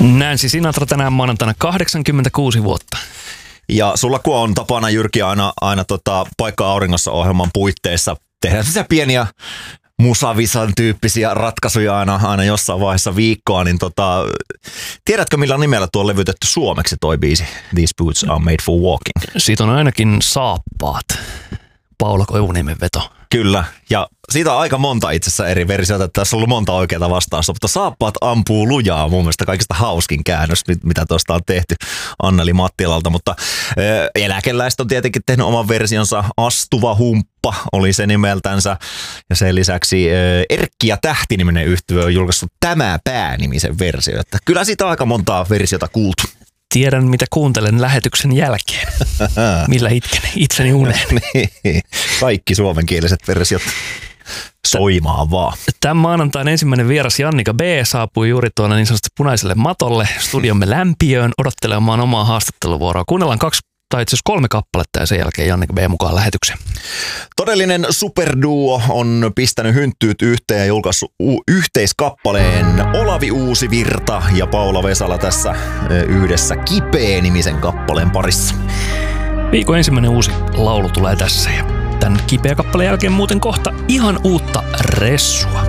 Nancy Sinatra tänään maanantaina 86 vuotta. Ja sulla kun on tapana, Jyrki, aina Paikka auringossa -ohjelman puitteissa tehdään sitä pieniä musavisan tyyppisiä ratkaisuja aina jossain vaiheessa viikkoa, niin tiedätkö millä nimellä tuo on levytetty suomeksi toi biisi These Boots Are Made For Walking? Siitä on ainakin Saappaat, Paula Koivuniemen veto. Kyllä, ja siitä on aika monta itse asiassa eri versioita, että tässä on ollut monta oikeaa vastausta, mutta Saappaat ampuu lujaa mun mielestä kaikista hauskin käännös, mitä tuosta on tehty Anneli Mattilalta, mutta eläkeläiset on tietenkin tehnyt oman versionsa, Astuva humppa oli se nimeltänsä, ja sen lisäksi Erkki ja Tähti-niminen yhtye on julkaissut Tämä pää-nimisen versio, että kyllä siitä on aika montaa versiota kuultu. Tiedän, mitä kuuntelen lähetyksen jälkeen. Millä itken itseni uneen. Niin, kaikki suomenkieliset versiot soimaan vaan. Tämän maanantain ensimmäinen vieras Jannika B. saapui juuri tuonne niin sanotusti punaiselle matolle studiomme lämpiöön odottelemaan omaa haastatteluvuoroa. Kuunnellaan 3 kappaletta ja sen jälkeen Jannika B. mukaan lähetykseen. Todellinen superduo on pistänyt hynttyyt yhteen ja julkaissut yhteiskappaleen Olavi Uusivirta ja Paula Vesala tässä yhdessä Kipeä-nimisen kappaleen parissa. Viikon ensimmäinen uusi laulu tulee tässä ja tämän Kipeä kappaleen jälkeen muuten kohta ihan uutta ressua.